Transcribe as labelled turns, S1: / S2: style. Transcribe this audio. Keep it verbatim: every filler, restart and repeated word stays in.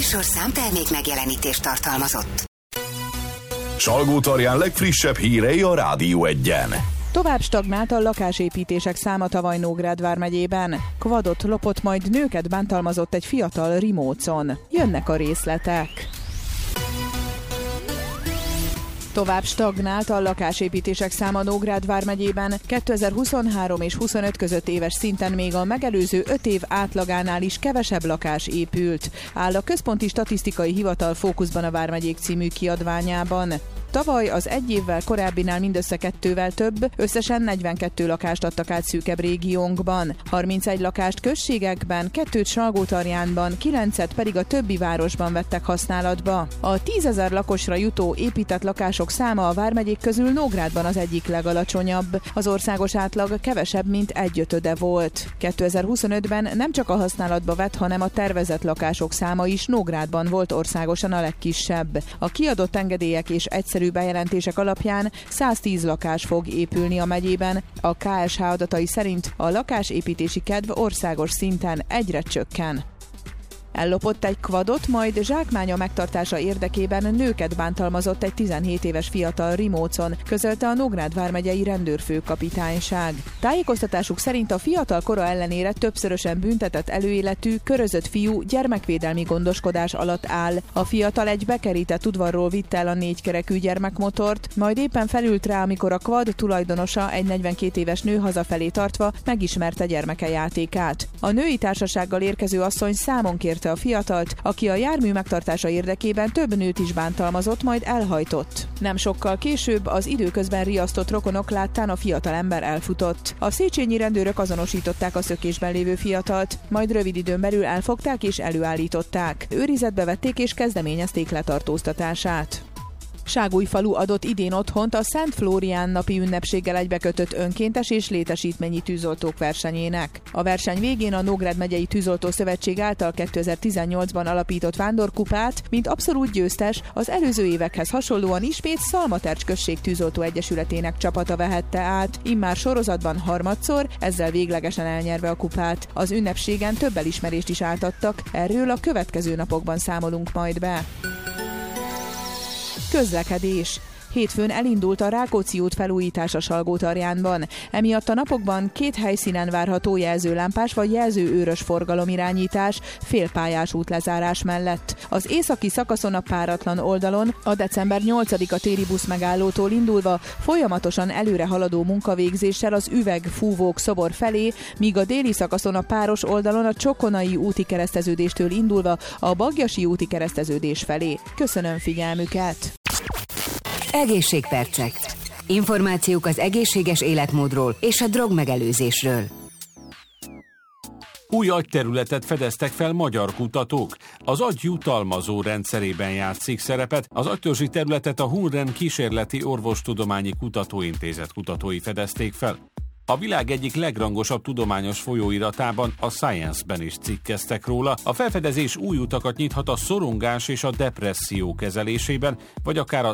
S1: Műsorszám termék megjelenítést tartalmazott.
S2: Salgótarján legfrissebb hírei a Rádió Egyen.
S3: Tovább stagnált a lakásépítések száma tavaly Nógrád vármegyében. Quadot lopott, majd nőket bántalmazott egy fiatal Rimócon. Jönnek a részletek. Tovább stagnált a lakásépítések száma Nógrád vármegyében. kétezer-huszonhárom és huszonöt között éves szinten még a megelőző öt év átlagánál is kevesebb lakás épült, áll a Központi Statisztikai Hivatal Fókuszban a vármegyék című kiadványában. Tavaly az egy évvel korábbinál mindössze kettővel több, összesen negyvenkettő lakást adtak át szűkebb régiónkban, harmincegy lakást községekben, kettőt Salgótarjánban, kilencet pedig a többi városban vettek használatba. A tízezer lakosra jutó épített lakások száma a vármegyék közül Nógrádban az egyik legalacsonyabb. Az országos átlag kevesebb, mint egyötöde volt. kétezer-huszonötben nem csak a használatba vett, hanem a tervezett lakások száma is Nógrádban volt országosan a legkisebb. A kiadott engedélyek és egyszerű bejelentések alapján száztíz lakás fog épülni a megyében. A ká es há adatai szerint a lakásépítési kedv országos szinten egyre csökken. Ellopott egy Quadot, majd zsákmánya megtartása érdekében nőket bántalmazott egy tizenhét éves fiatal Rimócon, közölte a Nógrád vármegyei rendőrfőkapitányság. Tájékoztatásuk szerint a fiatal kora ellenére többszörösen büntetett előéletű, körözött fiú gyermekvédelmi gondoskodás alatt áll. A fiatal egy bekerített udvarról vitte el a négykerekű gyermekmotort, majd éppen felült rá, amikor a Quad tulajdonosa, egy negyvenkét éves nő hazafelé tartva megismerte gyermeke játékát. A női társasággal érkező asszony számon kérte a fiatalt, aki a jármű megtartása érdekében több nőt is bántalmazott, majd elhajtott. Nem sokkal később az időközben riasztott rokonok láttán a fiatalember elfutott. A széchenyi rendőrök azonosították a szökésben lévő fiatalt, majd rövid időn belül elfogták és előállították. Őrizetbe vették és kezdeményezték letartóztatását. Ságújfalu adott idén otthont a Szent Flórián napi ünnepséggel egybekötött önkéntes és létesítményi tűzoltók versenyének. A verseny végén a Nógrád megyei Tűzoltó Szövetség által kétezer-tizennyolcban alapított vándorkupát, mint abszolút győztes, az előző évekhez hasonlóan ismét Szalmatercs község tűzoltó egyesületének csapata vehette át, immár sorozatban harmadszor, ezzel véglegesen elnyerve a kupát. Az ünnepségen több elismerést is átadtak, erről a következő napokban számolunk majd be. Közlekedés. Hétfőn elindult a Rákóczi út felújítása Salgótarjánban. Emiatt a napokban két helyszínen várható jelzőlámpás vagy jelzőőrös forgalomirányítás félpályás útlezárás mellett. Az északi szakaszon a páratlan oldalon a december nyolcadika téri busz megállótól indulva folyamatosan előre haladó munkavégzéssel az Üvegfúvók szobor felé, míg a déli szakaszon a páros oldalon a Csokonai úti kereszteződéstől indulva a Baggyasi úti kereszteződés felé. Köszönöm figyelmüket!
S1: Egészségpercek. Információk az egészséges életmódról és a drogmegelőzésről.
S4: Új agyterületet fedeztek fel magyar kutatók. Az agy jutalmazó rendszerében játszik szerepet. Az agytörzsi területet a Hunren Kísérleti Orvostudományi Kutatóintézet kutatói fedezték fel. A világ egyik legrangosabb tudományos folyóiratában, a Science-ben is cikkeztek róla. A felfedezés új utakat nyithat a szorongás és a depresszió kezelésében, vagy akár a